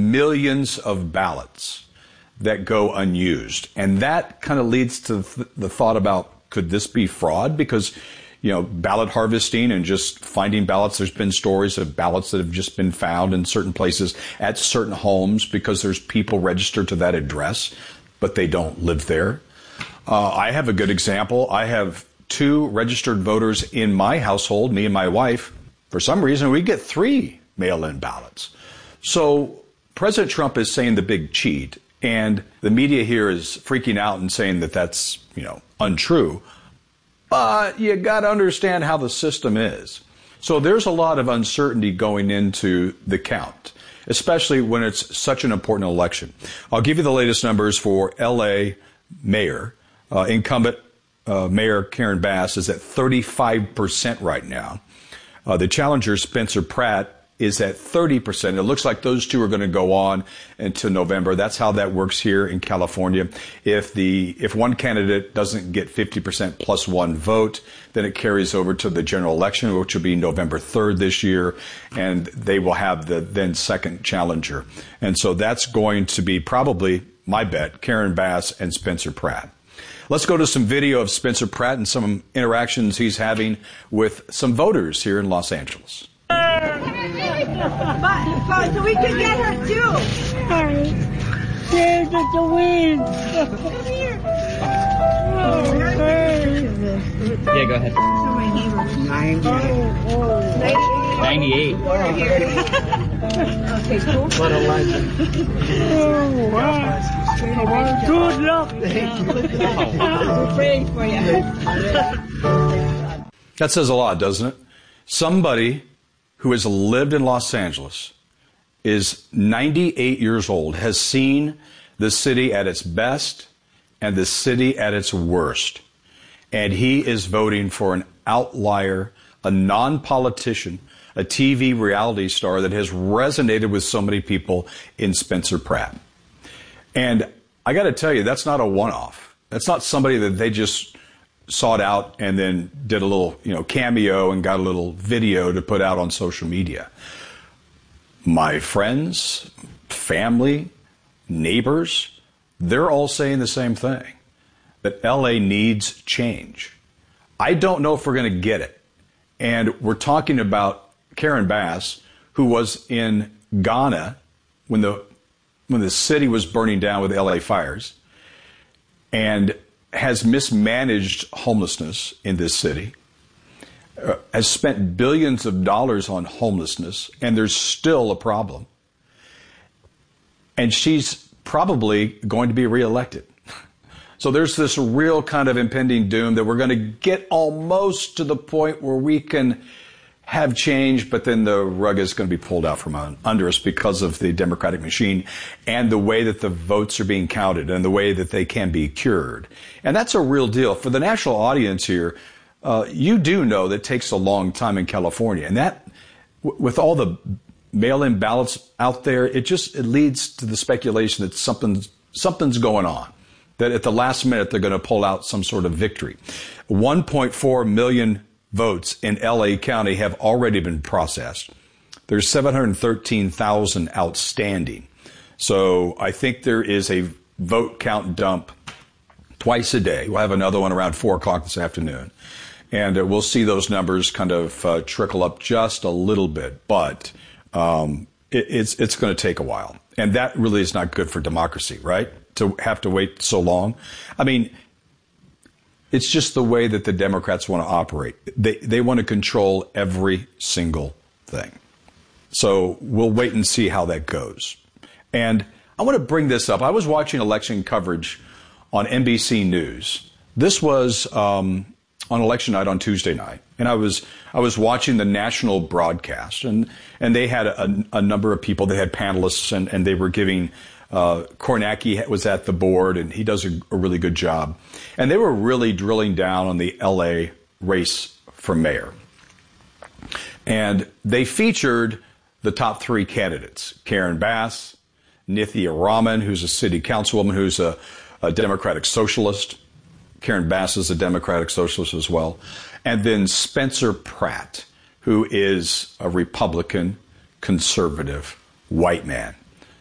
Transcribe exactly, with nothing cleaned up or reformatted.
millions of ballots that go unused. And that kind of leads to th- the thought about, could this be fraud? Because, you know, ballot harvesting and just finding ballots, there's been stories of ballots that have just been found in certain places at certain homes because there's people registered to that address, but they don't live there. Uh, I have a good example. I have two registered voters in my household, me and my wife. For some reason, we get three mail-in ballots. So President Trump is saying the big cheat, and the media here is freaking out and saying that that's, you know, untrue. But you got to understand how the system is. So there's a lot of uncertainty going into the count, especially when it's such an important election. I'll give you the latest numbers for L A mayor. Uh, incumbent uh, Mayor Karen Bass is at thirty-five percent right now. Uh, the challenger, Spencer Pratt, is at thirty percent. It looks like those two are going to go on until November. That's how that works here in California. If the if one candidate doesn't get fifty percent plus one vote, then it carries over to the general election, which will be November third this year, and they will have the then second challenger. And so that's going to be probably, my bet, Karen Bass and Spencer Pratt. Let's go to some video of Spencer Pratt and some interactions he's having with some voters here in Los Angeles. But, but so we could get her too. Sorry. There's the wind. Come here. Oh, Yeah, go ahead. So my neighbor. ninety-eight. ninety-eight. Okay, cool. What a legend. oh, wow. Good luck. We're praying for you. That says a lot, doesn't it? Somebody who has lived in Los Angeles, is ninety-eight years old, has seen the city at its best and the city at its worst. And he is voting for an outlier, a non-politician, a T V reality star that has resonated with so many people in Spencer Pratt. And I got to tell you, that's not a one-off. That's not somebody that they just sought out and then did a little, you know, cameo and got a little video to put out on social media. My friends, family, neighbors, they're all saying the same thing, that L A needs change. I don't know if we're going to get it. And we're talking about Karen Bass, who was in Ghana when the when the city was burning down with L A fires, and has mismanaged homelessness in this city, uh, has spent billions of dollars on homelessness, and there's still a problem. And she's probably going to be reelected. So there's this real kind of impending doom that we're going to get almost to the point where we can have change, but then the rug is going to be pulled out from under us because of the Democratic machine and the way that the votes are being counted and the way that they can be cured. And that's a real deal. For the national audience here, uh, you do know that it takes a long time in California. And that, w- with all the mail-in ballots out there, it just it leads to the speculation that something's, something's going on, that at the last minute they're going to pull out some sort of victory. one point four million votes in L A County have already been processed. There's seven hundred thirteen thousand outstanding. So I think there is a vote count dump twice a day. We'll have another one around four o'clock this afternoon. And uh, we'll see those numbers kind of uh, trickle up just a little bit. But um, it, it's, it's going to take a while. And that really is not good for democracy, right? To have to wait so long. I mean, it's just the way that the Democrats want to operate. They they want to control every single thing. So we'll wait and see how that goes. And I want to bring this up. I was watching election coverage on N B C News. This was um, on election night on Tuesday night, and I was I was watching the national broadcast, and and they had a, a number of people. They had panelists, and, and they were giving. Uh, Kornacki was at the board, and he does a, a really good job. And they were really drilling down on the L A race for mayor. And they featured the top three candidates, Karen Bass, Nithya Raman, who's a city councilwoman who's a, a Democratic socialist. Karen Bass is a Democratic socialist as well. And then Spencer Pratt, who is a Republican conservative white man.